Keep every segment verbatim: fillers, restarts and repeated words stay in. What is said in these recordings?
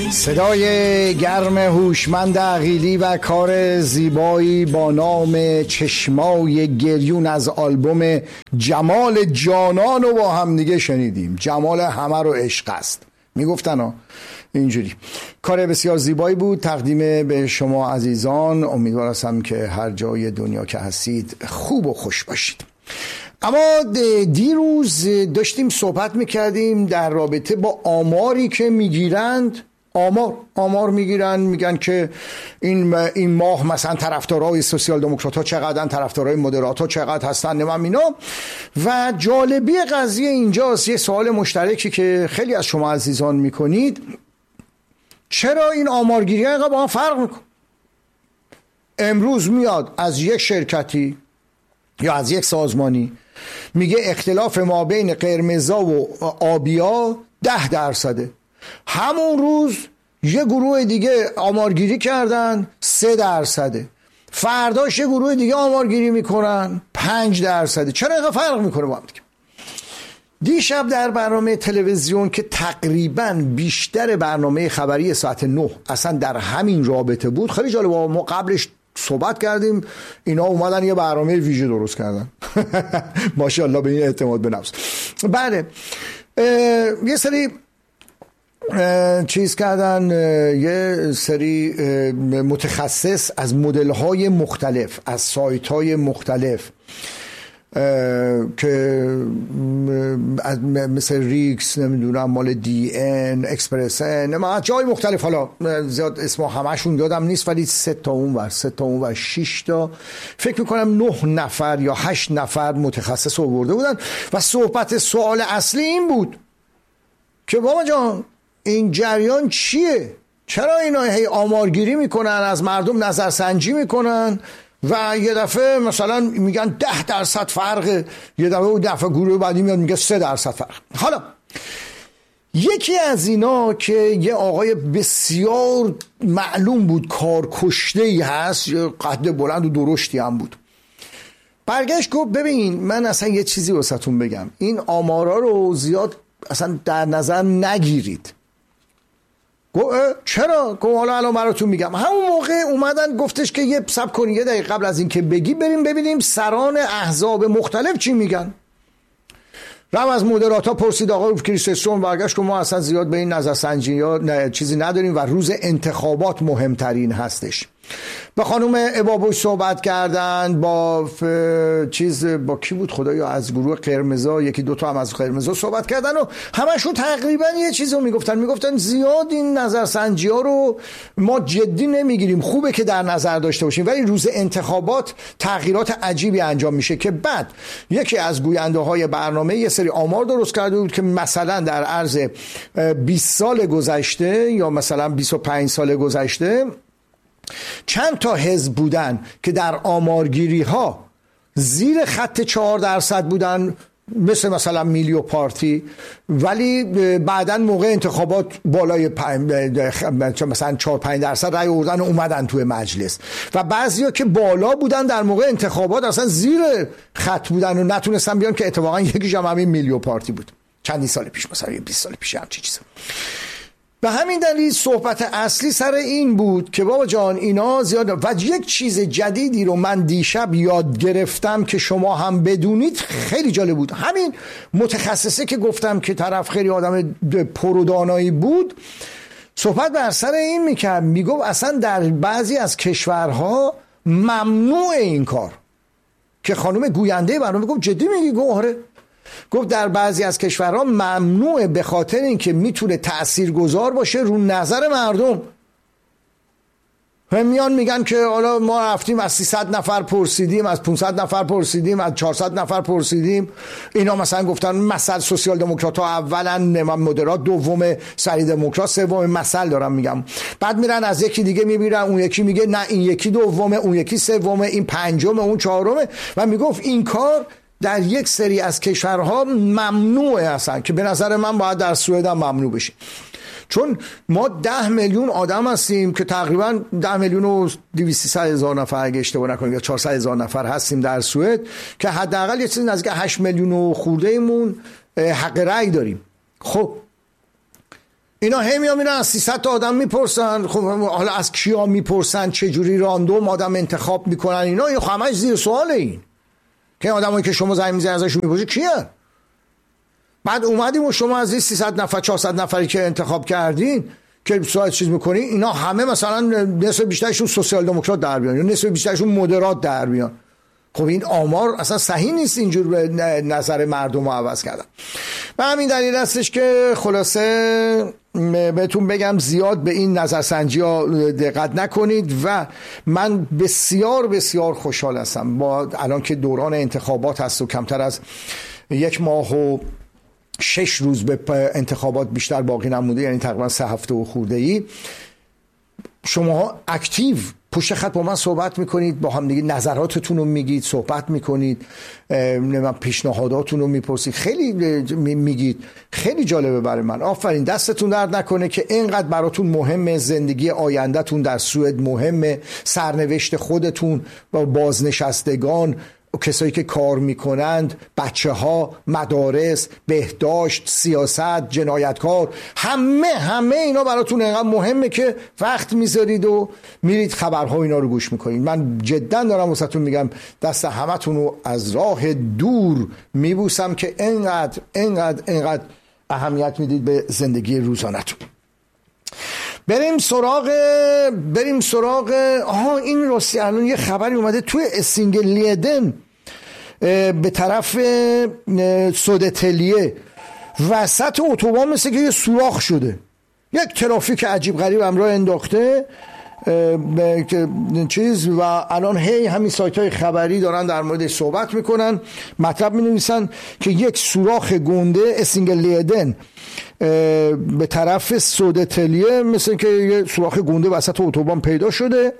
صدای گرم هوشمند عقیلی و کار زیبایی با نام چشمای گریون از آلبوم جمال جانان رو با هم دیگه شنیدیم. جمال همه رو عشق است میگفتن ها، اینجوری کار بسیار زیبایی بود. تقدیم به شما عزیزان، امیدوارم که هر جای دنیا که هستید خوب و خوش باشید. اما دیروز داشتیم صحبت میکردیم در رابطه با آماری که میگیرند. آمار آمار میگیرن، میگن که این این ماه مثلا طرفدارای سوسیال دموکرات ها چقدرن، طرفدارای مدرات ها چقدر هستن، نمیم اینا. و جالبی قضیه اینجاست، یه سوال مشترکی که خیلی از شما عزیزان میکنید، چرا این آمارگیری ها اینقدر با هم فرق میکن؟ امروز میاد از یک شرکتی یا از یک سازمانی میگه اختلاف ما بین قرمزا و آبیا ده درصده. همون روز یه گروه دیگه آمارگیری کردن سه درصده. فرداش یه گروه دیگه آمارگیری میکنن پنج درصده. چرا اینقدر فرق میکنه با هم دیگه؟ دیشب در برنامه تلویزیون که تقریبا بیشتر برنامه خبری ساعت نه اصلا در همین رابطه بود، خیلی جالب، ما قبلش صحبت کردیم، اینا اومدن یه برنامه ویژه درست کردن. ماشاءالله به این اعتماد به نفس. بله، یه سری چیز کردن، یه سری متخصص از مدل‌های مختلف، از سایت‌های مختلف که مثل ریکس، نمیدونم مال دی ان، اکسپرسن، ما جای مختلف، حالا زیاد اسم همشون یادم نیست، ولی سه تا اون ور سه تا اون ور شش تا فکر میکنم نه نفر یا هشت نفر متخصص آورده بودن و صحبت سوال اصلی این بود که بابا جان این جریان چیه؟ چرا اینا هی آمارگیری میکنن، از مردم نظرسنجی میکنن و یه دفعه مثلا میگن ده درصد فرق، یه دفعه و دفعه گروه بعدی میاد میگه سه درصد فرق. حالا یکی از اینا که یه آقای بسیار معلوم بود کارکشته‌ای هست، یه قد بلند و درشتی هم بود، برگشت گفت ببین من اصلا یه چیزی واسهتون بگم، این آمارا رو زیاد اصلا در نظر نگیرید. گفت چرا؟ گفت حالا الان براتون میگم. همون موقع اومدن گفتش که یه صبر کنید، یه دقیقه قبل از این که بگی بریم ببینیم سران احزاب مختلف چی میگن. رم از مدراتا پرسید، آقا کریستوفر برگشت که ما اصلا زیاد به این نظرسنجی یا نه چیزی نداریم و روز انتخابات مهمترین هستش. با خانم ابابوش صحبت کردن، با ف... چیز با کی بود خدایا، از گروه قرمزا یکی دوتا هم از قرمزا صحبت کردن و همشون تقریبا یه چیزی رو میگفتن میگفتن زیاد این نظرسنجی ها رو ما جدی نمیگیریم، خوبه که در نظر داشته باشیم ولی روز انتخابات تغییرات عجیبی انجام میشه. که بعد یکی از گوینده های برنامه یه سری آمار درست کرده بود که مثلا در عرض بیست سال گذشته یا مثلا بیست و پنج سال گذشته چند تا حزب بودن که در آمارگیری ها زیر خط چهار درصد بودن، مثل مثلا میلیو پارتی، ولی بعداً موقع انتخابات بالای مثلا چهار پنج درصد رای آوردن و اومدن توی مجلس، و بعضیا که بالا بودن در موقع انتخابات اصلا زیر خط بودن و نتونستن بیان، که اتفاقا یکیش هم همین میلیو پارتی بود چندی سال پیش، مثلا بیست سال پیش هم چی چیزا. به همین دلیل صحبت اصلی سر این بود که بابا جان اینا زیاد. و یک چیز جدیدی رو من دیشب یاد گرفتم که شما هم بدونید، خیلی جالب بود. همین متخصصه که گفتم که طرف خیلی آدم پرودانایی بود، صحبت بر سر این میکرد، میگفت اصلا در بعضی از کشورها ممنوع این کار. که خانم گوینده برنامه گفت جدی میگی؟ گفت آره. گفت در بعضی از کشورها ممنوعه به خاطر اینکه میتونه تاثیرگذار باشه رو نظر مردم. هم میان میگن که حالا ما رفتیم از سیصد نفر پرسیدیم، از پانصد نفر پرسیدیم، از چهارصد نفر پرسیدیم، اینا مثلا گفتن مثلا سوسیال دموکرات ها اولا، مدرات دوم، سری دموکرات سوم، مثلا دارم میگم. بعد میرن از یکی دیگه میبینن، اون یکی میگه نه این یکی دومه، اون یکی سومه، این پنجمه، اون چهارمه، و میگفت این کار در یک سری از کشورها ممنوعه اصلا، که به نظر من باید در سوئد هم ممنوع بشه. چون ما ده میلیون آدم هستیم که تقریبا ده میلیون و دویست هزار نفر اگه اشتباه نکنیم یا چهارصد هزار نفر هستیم در سوئد، که حداقل یه چیزی نزدیک هشت میلیون و خورده ایمون حق رأی داریم. خب اینا هم میان میرن از سیصد تا آدم میپرسن. خب حالا از کیا میپرسن، چه جوری راندوم آدم انتخاب میکنن، اینا همش زیر سواله. این که آدمایی که شما زنگ میزنید ازشون میپرسید کیه، بعد اومدیم و شما از این سیصد نفر چهارصد نفری که انتخاب کردین که سوال چیز میکنین، اینا همه مثلا نصف بیشترشون سوسیال دموکرات در بیان یا نصف بیشترشون مدرات در بیان. خب این آمار اصلا صحیح نیست اینجور به نظر مردم رو عوض کردن. به همین دلیل هستش که خلاصه بهتون بگم زیاد به این نظرسنجی ها دقت نکنید و من بسیار بسیار خوشحال هستم با الان که دوران انتخابات هست و کمتر از یک ماه و شش روز به انتخابات بیشتر باقی نمونده، یعنی تقریبا سه هفته و خورده ای، شما اکتیو پشت خط با من صحبت میکنید، با هم دیگه نظراتتون رو میگید، صحبت میکنید، پیشنهاداتون رو میپرسید، خیلی میگید، خیلی جالبه برای من. آفرین، دستتون درد نکنه که اینقدر براتون مهمه، زندگی آیندهتون در سوئد مهمه، سرنوشت خودتون و بازنشستگان و کسایی که کار میکنند، بچه ها، مدارس، بهداشت، سیاست، جنایتکار، همه همه اینا براتون اینقدر مهمه که وقت میذارید و میرید خبرها اینا رو گوش میکنید. من جدا دارم واسهتون میگم دست همتون رو از راه دور میبوسم که اینقدر اینقدر اینقدر اهمیت میدید به زندگی روزانتون. بریم سراغ بریم سراغ آها این راستی الان یه خبری اومده توی اسینگلیدن به طرف سودتلیه وسط اتوبان مثل که یه سوراخ شده، یک ترافیک عجیب غریب هم راه انداخته چیز و الان هی همین سایت های خبری دارن در موردش صحبت میکنن، مطلب می نویسن که یک سوراخ گنده اسینگلیدن به طرف سودتلیه مثل که یه سوراخ گنده وسط اتوبان پیدا شده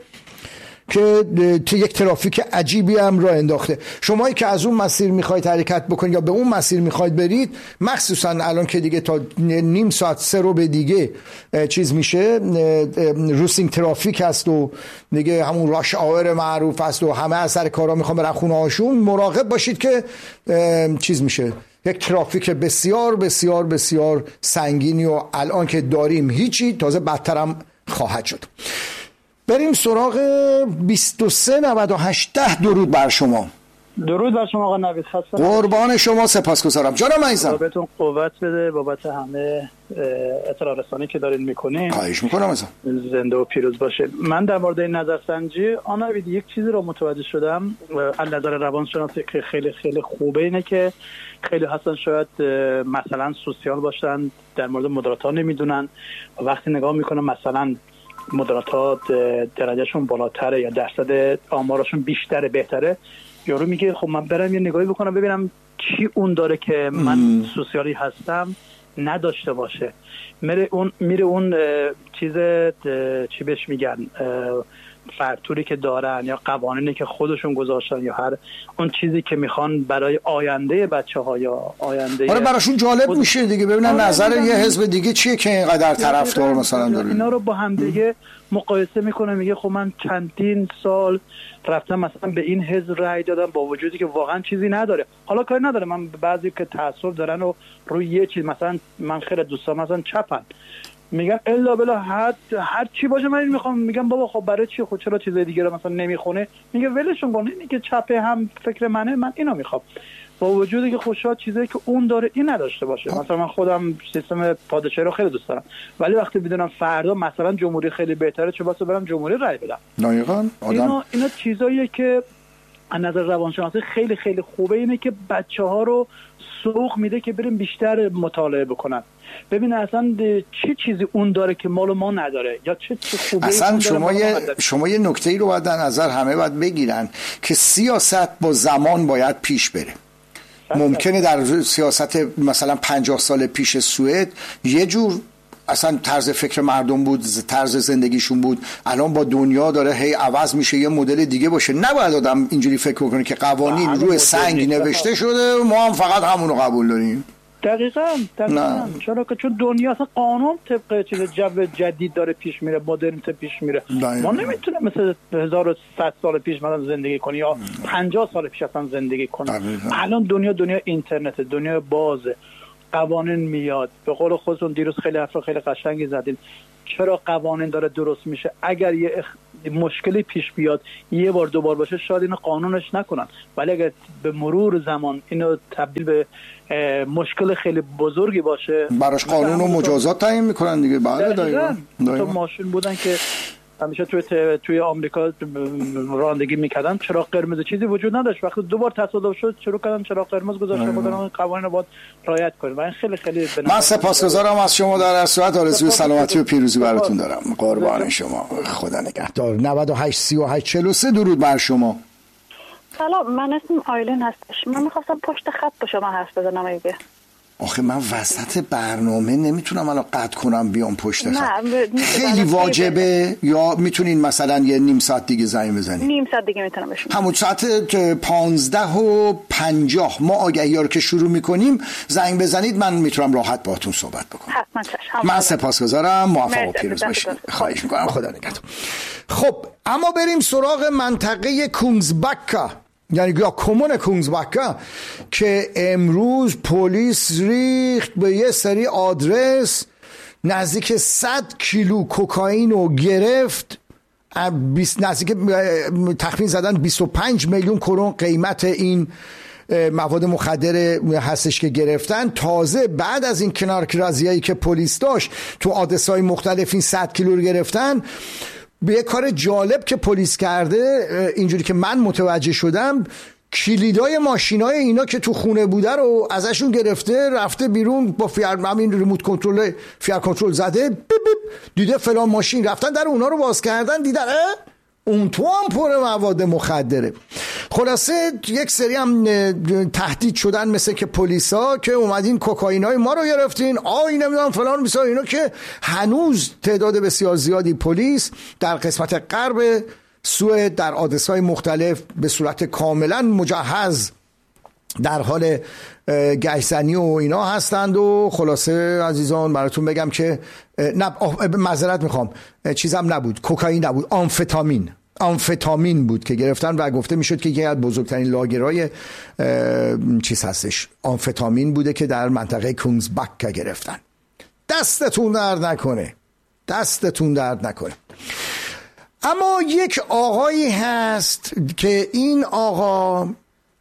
که یک ترافیک عجیبی هم راه انداخته. شمایی که از اون مسیر میخواید حرکت بکنید یا به اون مسیر میخواید برید، مخصوصا الان که دیگه تا نیم ساعت سه رو به دیگه چیز میشه، روسینگ ترافیک هست و دیگه همون راش آور معروف هست و همه از سر کارا میخوام برن خونه هاشون، مراقب باشید که چیز میشه، یک ترافیک بسیار بسیار بسیار سنگینی و الان که داریم هیچی، تازه بدترم خواهد شد. بریم سراغ بیست و سه نود و هشت. درود بر شما. درود بر شما آقا نوید، خسته قربان شما، سپاسگزارم جانم عزیزم. بهتون قوت بده بابت همه اطلاع رسانی که دارین میکنین. خواهش میکنم ازم. زنده و پیروز باشه. من در مورد این نظرسنجی آقا نوید یک چیزی رو متوجه شدم از نظر روانشناسی که خیلی خیلی خوبه، اینه که خیلی هستن شاید مثلا سوسیال باشن، در مورد مدرات ها نمیدونن و وقتی نگاه میکنن مثلا مدرات درجهشون بالاتره یا درصد آمارشون بیشتره بهتره، یارو میگه خب من برم یه نگاهی بکنم ببینم چی اون داره که من م. سوسیالی هستم نداشته باشه. میره اون میره اون چیز چی بهش میگن فرتوری که دارن یا قوانینی که خودشون گذاشتن یا هر اون چیزی که میخوان برای آینده بچه‌ها یا آینده آره براشون جالب خود... میشه دیگه ببینن آره نظر یه حزب دیگه چیه که اینقدر طرفدار مثلا داره. اینا رو با هم دیگه مقایسه میکنه، میگه خب من چندین سال رفتم مثلا به این حزب رأی دادم با وجودی که واقعا چیزی نداره. حالا کاری نداره، من بعضی که تعصب دارن و روی یه چیز، مثلا من خیلی دوستام مثلا چپن میگن الا بلا هر هر چی باشه من این میخوام، میگم بابا خب برای چی، خود چرا چیزای دیگه رو مثلا نمیخونه، میگه ولشون کن، اینی که چپه هم فکر منه، من اینو میخوام با وجودی که خوشحال چیزایی که اون داره این نداشته باشه. مثلا من خودم سیستم پادشاهی رو خیلی دوست دارم، ولی وقتی بدونم فردا مثلا جمهوری خیلی بهتره چه واسه برم جمهوری رای بدم. دقیقاً اینا اینا چیزاییه که از نظر روانشناسی خیلی خیلی خوبه، اینه که بچه‌ها رو سوق میده که بریم بیشتر مطالعه بکنن، ببین اصلا چه چیزی اون داره که مال ما نداره یا چه چه خوبه. اصلا شما یه شما یه نکته‌ای رو باید در نظر همه باید بگیرن که سیاست با زمان باید پیش بره. ممکنه در سیاست مثلا پنجاه سال پیش سوئد یه جور اصلا طرز فکر مردم بود، طرز زندگیشون بود، الان با دنیا داره هی عوض میشه یه مدل دیگه باشه. نباید آدم اینجوری فکر کنه که قوانین روی سنگ نوشته شده ما هم فقط همونو قبول داریم. دقیقاً دقیقاً چرا که چون دنیا اصلا قانون طبق چیز جو جدید داره پیش میره، مدرنیته پیش میره. دقیقا. ما نمیتونیم مثل هزار و صد سال پیش مثلا زندگی کنیم یا پنجاه سال پیش اصلا زندگی کنیم. الان دنیا دنیا اینترنت، دنیا بازه، قوانین میاد. به قول خودتون دیروز خیلی حرف خیلی قشنگی زدین، چرا قوانین داره درست میشه؟ اگر یه اخ... مشکلی پیش بیاد یه بار دو بار باشه شاید اینو قانونش نکنن، ولی اگر به مرور زمان اینو تبدیل به مشکل خیلی بزرگی باشه براش قانون و مجازات تعیین میکنن دیگه. بله دقیقاً. تو ماشین بودن که همیشه توی توی آمریکا رانندگی میکردن، چراغ قرمز چیزی وجود نداشت، وقتی دو بار تصادف شد شروع کردن چراغ قرمز گذاشتن، بودن قوانین رو باید رعایت کنیم و این خیلی خیلی من سپاسگزارم از شما. در هر صورت آرزوی سلامتی و پیروزی براتون دارم. قربان شما، خدا نگهدار. نود و هشت سی و هشت چهل و سه درود بر شما. سلام، من اسمم آیلین هستش. من می‌خواستم پشت خط با شما حرف بزنم. اگه آخه من وسط برنامه نمیتونم الان قطع کنم بیام پشت خط. ب... خیلی واجبه یا میتونین مثلا یه نیم ساعت دیگه زنگ بزنید؟ نیم ساعت دیگه میتونم بشم. همون ساعت پانزده و پنجاه ما آگهی ها رو که شروع میکنیم زنگ بزنید، من میتونم راحت باهاتون صحبت بکنم. حتما چشم. من سپاسگزارم. موفق و پیروز باشید. خواهش میکنم. خدا نگهدار. خب اما بریم سراغ منطقه کونگسباکا، یعنی یا کمون کونگسباکا که امروز پلیس ریخت به یه سری آدرس، نزدیک صد کیلو کوکائین رو گرفت، نزدیک تخمین زدن بیست و پنج میلیون کرون قیمت این مواد مخدر هستش که گرفتن. تازه بعد از این کنارک‌رازیایی که پلیس داشت تو آدرس‌های مختلف این صد کیلو رو گرفتن. به یه کار جالب که پلیس کرده، اینجوری که من متوجه شدم، کلیدای ماشینای اینا که تو خونه بوده رو ازشون گرفته، رفته بیرون با فیر همین ریموت کنترل فیر کنترل زده، بیب بیب دیده فلان ماشین، رفتن در اونا رو باز کردن، دیدن اون تو هم پر مواد مخدره. خلاصه یک سری هم تهدید شدن، مثل که پلیسا که اومدین کوکائینای ما رو گرفتین، آی نمیدونم فلان بیسار، اینا که هنوز تعداد بسیار زیادی پلیس در قسمت غرب سوئد در آدرس‌های مختلف به صورت کاملا مجهز در حال گشتزنی و اینا هستند. و خلاصه عزیزان براتون بگم که نه معذرت میخوام، چیزم نبود، کوکائین نبود، آمفتامین آمفتامین بود که گرفتن و گفته میشد که یکی از بزرگترین لاگرهای چیز هستش، آمفتامین بوده که در منطقه کونگسباکا گرفتن. دستتون درد نکنه، دستتون درد نکنه. اما یک آقایی هست که این آقا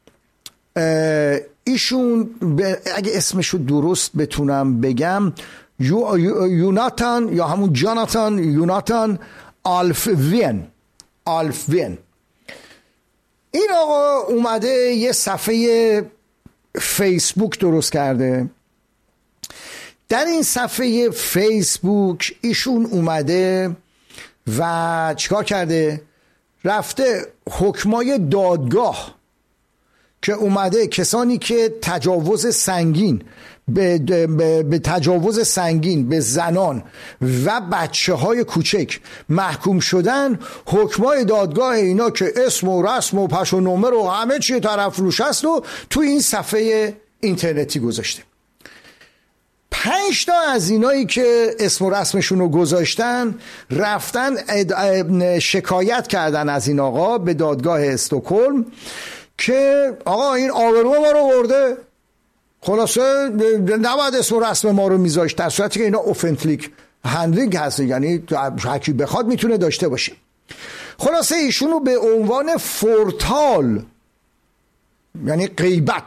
ایشون اگه اسمشو درست بتونم بگم، یو یوناتان یا همون جاناتان یوناتان آلفوین آلفوین این آقا اومده یه صفحه فیسبوک درست کرده. در این صفحه فیسبوک ایشون اومده و چیکار کرده؟ رفته حکمای دادگاه که اومده کسانی که تجاوز سنگین به, به, به تجاوز سنگین به زنان و بچه های کوچک محکوم شدن، حکمای دادگاه اینا که اسم و رسم و پش و نمر و همه چی طرف روش هست و تو این صفحه اینترنتی گذاشته. پنج تا از اینایی که اسم و رسمشون رو گذاشتن رفتن شکایت کردن از این آقا به دادگاه استکهلم که آقا این آبرو ما رو برده، خلاصه نباید اسم و رسم ما رو میذاشت، در صورتی که اینا اوفنتلیک هندلینگ هست، یعنی هرکی بخواد میتونه داشته باشه. خلاصه ایشون رو به عنوان فورتال یعنی غیبت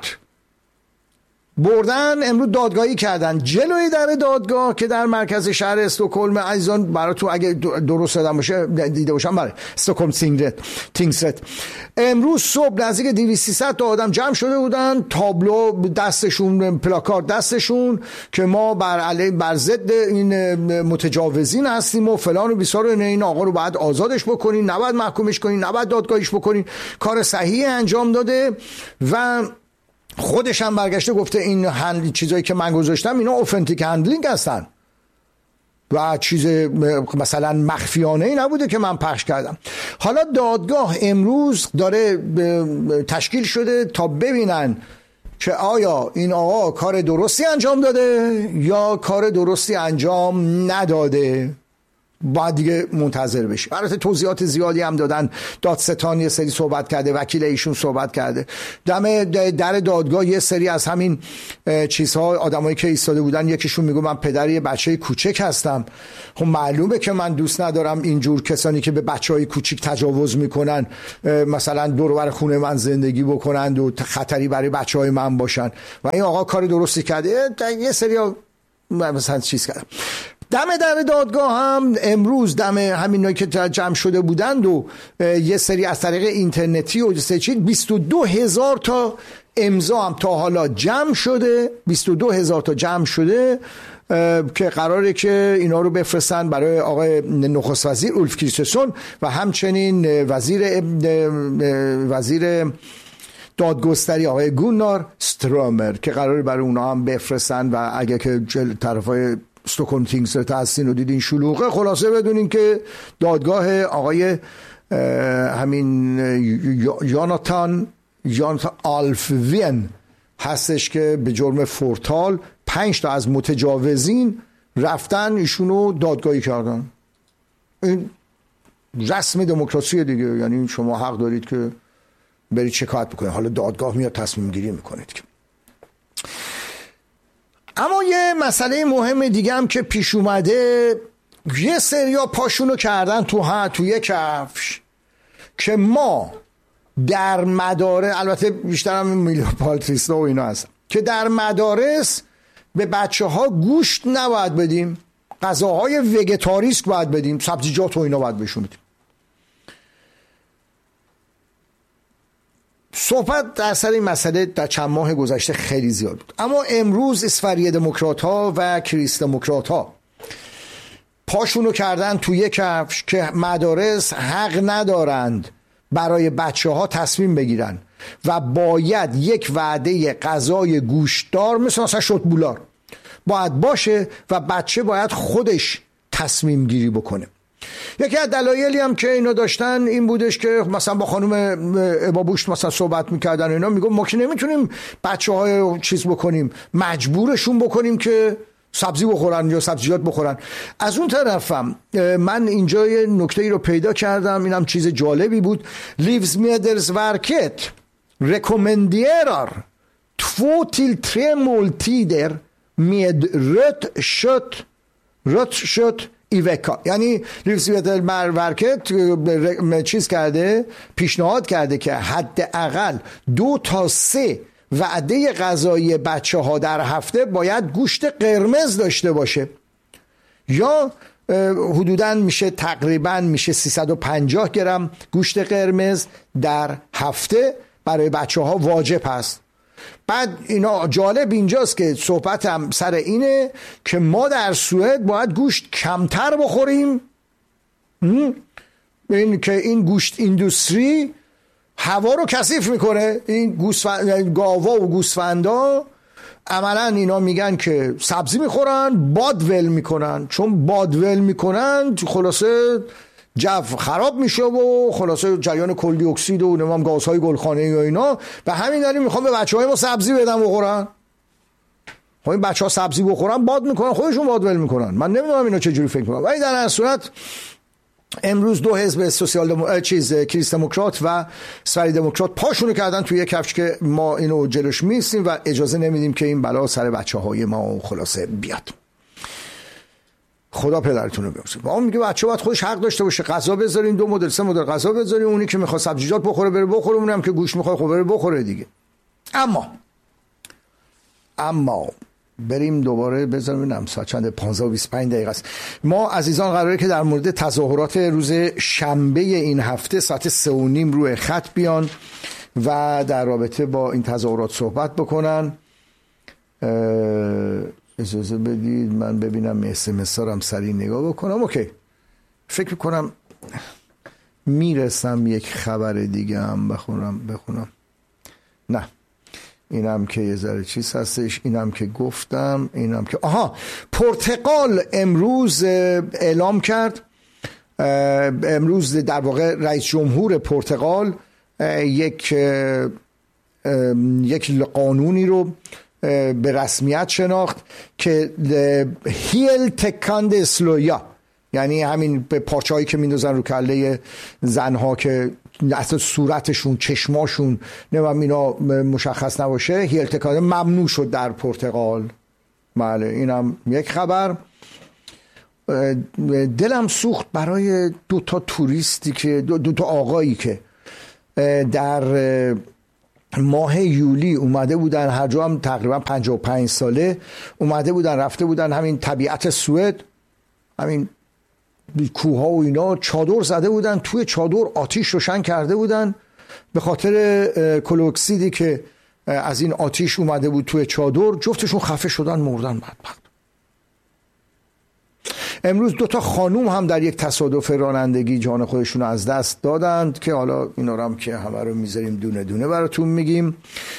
بردن، امروز دادگاهی کردن جلوی در دادگاه که در مرکز شهر استکهلم. عزیزان براتون اگه درست دادم باشه دیده باشم، برای استکهلم تینگرت تینگسرت امروز صبح نزدیک دویست سیصد تا آدم جمع شده بودن، تابلو دستشون، پلاکارد دستشون که ما بر علیه بر ضد این متجاوزین هستیم و فلان و بیسار، این آقا رو باید آزادش بکنین، نباید محکومش کنین، نباید دادگاهیش بکنین، کار صحیح انجام داده. و خودش هم برگشته گفته این هند چیزایی که من گذاشتم اینا اوفنتیک هندلینگ هستن و چیز مثلا مخفیانه ای نبوده که من پخش کردم. حالا دادگاه امروز داره تشکیل شده تا ببینن که آیا این آقا کار درستی انجام داده یا کار درستی انجام نداده. باید دیگه منتظر بشیم. البته توضیحات زیادی هم دادن، دادستان یه سری صحبت کرده، وکیل ایشون صحبت کرده، دم در دادگاه یه سری از همین چیزها آدمایی که ایستاده بودن یکیشون میگه من پدر یه بچه کوچک هستم. خب معلومه که من دوست ندارم اینجور کسانی که به بچهای کوچیک تجاوز میکنن مثلا دور و بر خونه من زندگی بکنند و خطری برای بچهای من باشن و این آقا کار درستی کرده. یه سری مثلا چیز کردم. دم در دادگاه هم امروز دم همینایی که جمع شده بودند و یه سری از طریق اینترنتی و چیز بیست و دو هزار تا امضا هم تا حالا جمع شده، بیست و دو هزار تا جمع شده که قراره که اینا رو بفرستن برای آقای نخست وزیر اولف کریسترسون و همچنین وزیر وزیر دادگستری آقای گونار سترومر که قراره برای اونا هم بفرستن و اگه که طرفای استوکهلم تینگسرت هستین و دیدین شلوغه، خلاصه بدونین که دادگاه آقای همین یوناتان یوناتان آلفوین هستش که به جرم فورتال پنج تا از متجاوزین رفتن ایشونو دادگاهی کردن. این رسم دموکراسی دیگه، یعنی شما حق دارید که برید شکایت بکنید، حالا دادگاه میاد تصمیم گیری میکنید که. اما یه مسئله مهم دیگه هم که پیش اومده، یه سریا پاشونو کردن تو ها تو یک کفش که ما در مدارس، البته بیشتر هم میلیوپالتریستا و اینا هستن، که در مدارس به بچه ها گوشت نباید بدیم، غذاهای وگتاریسک باید بدیم، سبزیجات و اینا باید بهشون بدیم. صحبت در سر این مسئله در چند ماه گذشته خیلی زیاد بود، اما امروز اسفری دموکرات ها و کریست دموکرات ها پاشونو کردن توی کفش که مدارس حق ندارند برای بچه ها تصمیم بگیرن و باید یک وعده غذای گوشتدار مثل مثلا شتبولار باید باشه و بچه باید خودش تصمیم گیری بکنه. یکی از دلایلی هم که اینا داشتن این بودش که مثلا با خانم ابابوش مثلا صحبت میکردن، اینا میگم ما که نمیتونیم بچه های چیز بکنیم، مجبورشون بکنیم که سبزی بخورن یا سبزیجات بخورن. از اون طرفم من اینجا یه نکته ای رو پیدا کردم، اینم چیز جالبی بود. Livsmedelsverket rekommenderar två till tre måltider med rött kött rött kött i veckan. یعنی Livsmedelsverket چیز کرده، پیشنهاد کرده که حداقل دو تا سه وعده غذایی بچه ها در هفته باید گوشت قرمز داشته باشه، یا حدوداً میشه تقریباً میشه سیصد و پنجاه گرم گوشت قرمز در هفته برای بچه ها واجب هست. بعد اینا جالب اینجاست که صحبتم سر اینه که ما در سوئد باید گوشت کمتر بخوریم، این که این گوشت ایندوستری هوا رو کثیف میکنه. این گوسفند گاوا و گوسفندا عملا اینا میگن که سبزی میخورن، باد ول میکنن، چون باد ول میکنن خلاصه جو خراب میشه و خلاصه جریان کلی اکسید و نمام گازهای گلخانه‌ای و اینا، و همین دلیل میخوام به بچهای ما سبزی بدن بخورن. خب این بچه‌ها سبزی بخورن باد میکنن، خودشون باد ول میکنن. من نمیدونم اینا چه جوری فکر میکنن. ولی در هر صورت امروز دو حزب سوسیال دمو... چیز کریست دموکرات و اسفری دموکرات پاشونو کردن توی یک کفش که ما اینو جلوش میستیم و اجازه نمیدیم که این بلا سر بچه‌های ما خلاصه بیاد. خدا پدرتون رو بیامرزه. ما میگه بچه باید خودش حق داشته باشه، غذا بذارین، دو مدل سه مدل غذا بذارین، اونی که میخواد سبزیجات بخوره بره بخوره، اونی هم که گوشت میخواد خب بره بخوره دیگه. اما اما بریم دوباره بذارم ببینم ساعت چند، پانزده و بیست و پنج دقیقه است. ما عزیزان قراره که در مورد تظاهرات روز شنبه این هفته ساعت سه و نیم روی خط بیان و در رابطه با این تظاهرات صحبت بکنن. اجازه بدید من ببینم اس ام اس هم سریع نگاه بکنم. اوکی، فکر کنم میرسم یک خبر دیگه هم بخونم بخونم نه اینم که یه ذره چیز هستش، اینم که گفتم، اینم که آها پرتغال امروز اعلام کرد، امروز در واقع رئیس جمهور پرتغال یک یک قانونی رو به رسمیت شناخت که هیل تکاند اسلویا یعنی همین به پارچه‌هایی که میندازن رو کله زنها که اصلا صورتشون چشماشون نمیدونم اینا مشخص نباشه، هیلت کاده ممنوع شد در پرتغال. بله اینم یک خبر. دلم سوخت برای دو تا توریستی که دو, دو تا آقایی که در ماه یولی اومده بودن، هر جا هم تقریبا پنجاه و پنج ساله اومده بودن، رفته بودن همین طبیعت سوئد، همین کوها و اینا، چادر زده بودن، توی چادر آتیش روشن کرده بودن، به خاطر کلوکسیدی که از این آتیش اومده بود توی چادر جفتشون خفه شدن، مردن بدبخت. امروز دو تا خانوم هم در یک تصادف رانندگی جان خودشون از دست دادند که حالا اینا رو هم که همه رو میذاریم دونه دونه براتون میگیم.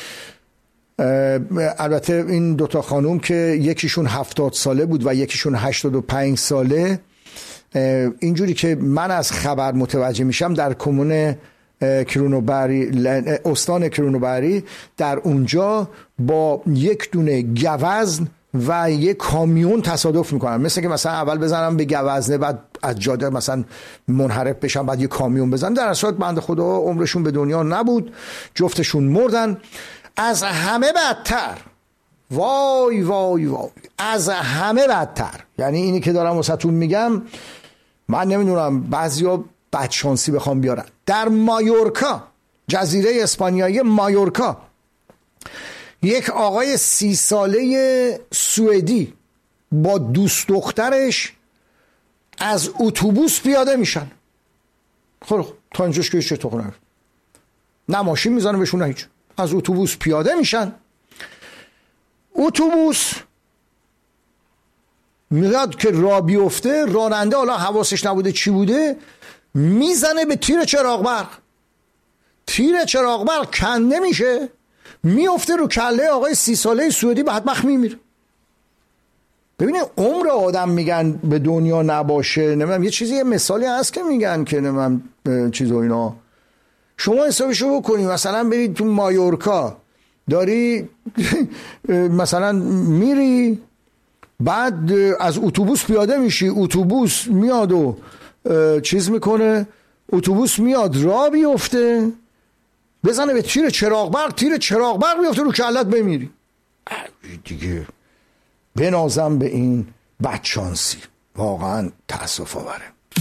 البته این دو تا خانوم که یکیشون هفتاد ساله بود و یکیشون هشتاد و پنج ساله، اینجوری که من از خبر متوجه میشم در کمون کرونوبری، استان کرونوبری، در اونجا با یک دونه گوزن و یک کامیون تصادف میکنن. مثل که مثلا اول بزنم به گوزنه، بعد از جاده مثلا منحرف بشن، بعد یک کامیون بزنن. در اصل بنده خدا عمرشون به دنیا نبود، جفتشون مردن. از همه بدتر، وای وای وای، از همه بدتر، یعنی اینی که دارم واسهتون میگم، من نمیدونم بعضیا بدشانسی بخوام بیارن، در مایورکا، جزیره اسپانیایی مایورکا، یک آقای سی ساله سوئدی با دوست دخترش از اتوبوس پیاده میشن. خب تا اینجاش که چه تو نه ماشین میزنه بهشون نه هیچ، از اتوبوس پیاده میشن. اتوبوس میاد که راه بیفته، راننده حالا حواسش نبوده چی بوده، میزنه به تیر چراغ برق. تیر چراغ برق کنده میشه، میفته رو کله آقای سی ساله سوئدی، بدبخت میمیره. ببینید عمر آدم میگن به دنیا نباشه، نمیدونم یه چیزی، یه مثالی هست که میگن که نمیدونم چیز و اینا. شما حسابشو بکنید، مثلا برید تو مایورکا، داری مثلا میری، بعد از اتوبوس پیاده میشی، اتوبوس میاد و چیز میکنه، اتوبوس میاد راه بیفته، بزنه به تیر چراغ برق، تیر چراغ برق بیفته رو کلت بمیری. دیگه بنازم به این بدشانسی، واقعا تأسف آوره.